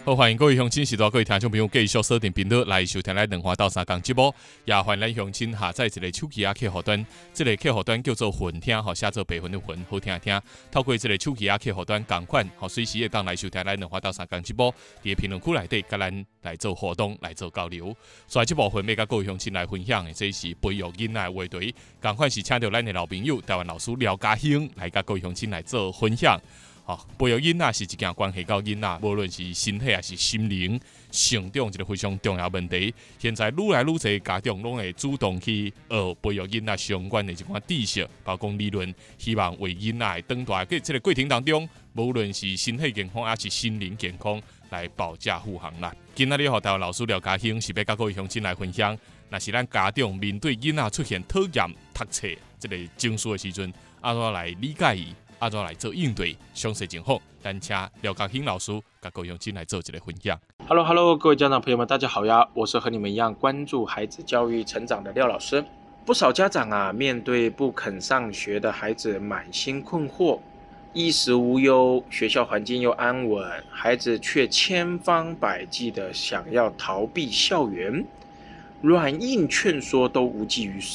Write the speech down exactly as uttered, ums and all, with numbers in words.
好，欢迎各位乡亲、时代各位听众朋友继续锁定频道来收听咱两花到三讲节目，也欢迎咱乡亲下载一个手机啊客户端，这个客户端叫做混听，吼，写做白混的混，好听听。透过这个手机啊客户端同款，吼，随时会当来收听咱两花到三讲节目，伫评论区内底，甲咱来做互动、来做交流。所以这部分要甲各位乡亲来分享的，这是培育囡仔的话题，同款是请到咱的老朋友台湾老师廖家兴来甲各位乡亲来做分享。哦，培育囡仔是一件关系到囡仔，无论是身体还是心灵成长一个非常重要问题。现在愈来愈多家长拢会主动去学培育囡仔相关的一款知识，包括理论，希望为囡仔长大嘅这个过程当中，无论是身体健康还是心灵健康来保驾护航啦。今仔日和台湾老师廖家兴是要甲各位乡亲来分享，若是咱家长面对囡仔出现讨厌读册这个情绪的时阵，安怎来理解伊？安怎来做应对，详细情况，咱请廖家兴老师甲各位乡亲来做一个分享。 Hello Hello， 各位家长朋友们，大家好呀！我是和你们一样关注孩子教育成长的廖老师。不少家长啊，面对不肯上学的孩子，满心困惑，衣食无忧，学校环境又安稳，孩子却千方百计的想要逃避校园，软硬劝说都无济于事。